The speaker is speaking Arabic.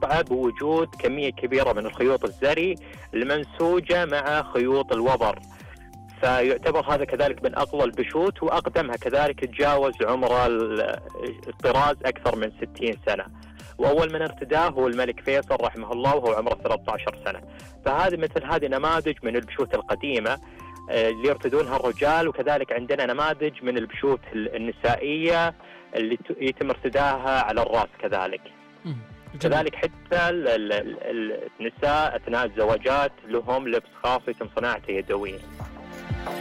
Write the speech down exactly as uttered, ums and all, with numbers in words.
القطعة بوجود كمية كبيرة من الخيوط الزري المنسوجة مع خيوط الوبر، فيعتبر هذا كذلك من أقوى البشوت، وأقدمها كذلك تجاوز عمر الطراز أكثر من ستين سنة. وأول من ارتداه هو الملك فيصل رحمه الله وهو عمره ثلاثة عشر سنة. فهذه مثل هذه نماذج من البشوت القديمة اللي يرتدونها الرجال، وكذلك عندنا نماذج من البشوت النسائية اللي يتم ارتداها على الرأس كذلك. كذلك حتى النساء أثناء الزواجات لهم لبس خاص يتم صناعته يدويا.